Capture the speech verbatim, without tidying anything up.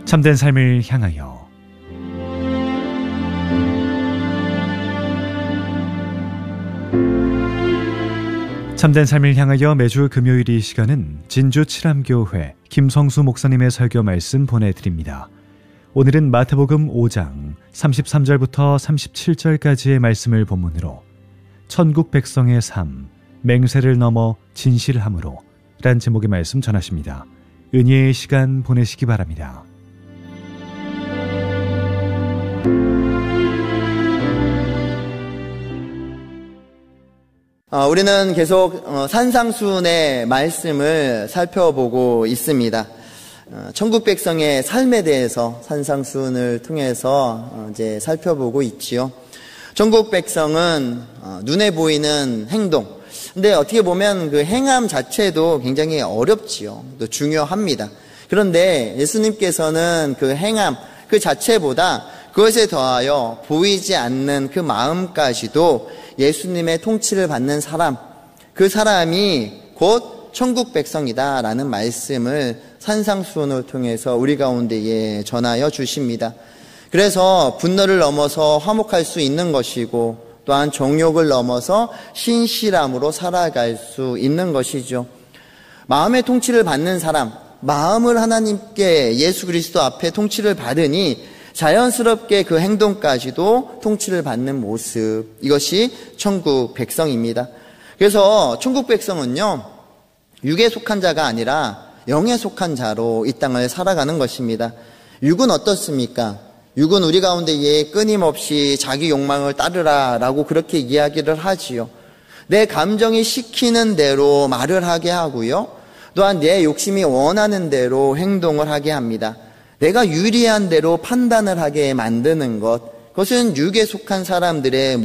참된 삶을 향하여 참된 삶을 향하여 매주 금요일 이 시간은 진주 칠암교회 김성수 목사님의 설교 말씀 보내드립니다. 오늘은 마태복음 오 장 삼십삼 절부터 삼십칠 절까지의 말씀을 본문으로 천국 백성의 삶, 맹세를 넘어 진실함으로 란 제목의 말씀 전하십니다. 은혜의 시간 보내시기 바랍니다. 어, 우리는 계속 어, 산상수훈의 말씀을 살펴보고 있습니다. 어, 천국 백성의 삶에 대해서 산상수훈을 통해서 어, 이제 살펴보고 있지요. 천국 백성은 어, 눈에 보이는 행동, 근데 어떻게 보면 그 행함 자체도 굉장히 어렵지요. 또 중요합니다. 그런데 예수님께서는 그 행함 그 자체보다 그것에 더하여 보이지 않는 그 마음까지도 예수님의 통치를 받는 사람, 그 사람이 곧 천국 백성이다라는 말씀을 산상수훈을 통해서 우리 가운데에 전하여 주십니다. 그래서 분노를 넘어서 화목할 수 있는 것이고 또한 정욕을 넘어서 신실함으로 살아갈 수 있는 것이죠. 마음의 통치를 받는 사람, 마음을 하나님께 예수 그리스도 앞에 통치를 받으니 자연스럽게 그 행동까지도 통치를 받는 모습, 이것이 천국 백성입니다. 그래서 천국 백성은요, 육에 속한 자가 아니라 영에 속한 자로 이 땅을 살아가는 것입니다. 육은 어떻습니까? 육은 우리 가운데에 끊임없이 자기 욕망을 따르라 라고 그렇게 이야기를 하지요. 내 감정이 시키는 대로 말을 하게 하고요, 또한 내 욕심이 원하는 대로 행동을 하게 합니다. 내가 유리한 대로 판단을 하게 만드는 것, 그것은 육에 속한 사람들의